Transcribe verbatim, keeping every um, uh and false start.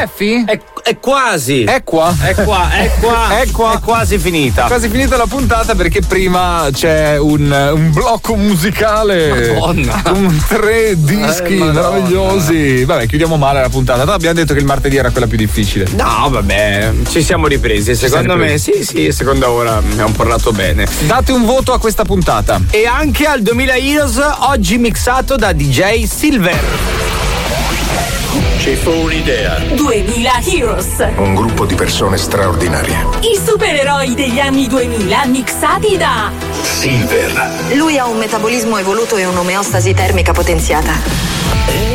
Steffi? È, è quasi. È qua. È qua, è qua. È qua. È quasi finita. È quasi finita la puntata perché prima c'è un, un blocco musicale. Madonna. Con tre dischi Eh, meravigliosi. Vabbè, chiudiamo male la puntata. No, abbiamo detto che il martedì era quella più difficile. No, vabbè, ci siamo ripresi. Secondo me, sì, sì, seconda ora abbiamo parlato bene. Date un voto a questa puntata. E anche al duemila Heroes, oggi mixato da D J Silver. Ci fu un'idea. duemila Heroes. Un gruppo di persone straordinarie. I supereroi degli anni duemila mixati da Silver. Lui ha un metabolismo evoluto e un'omeostasi termica potenziata.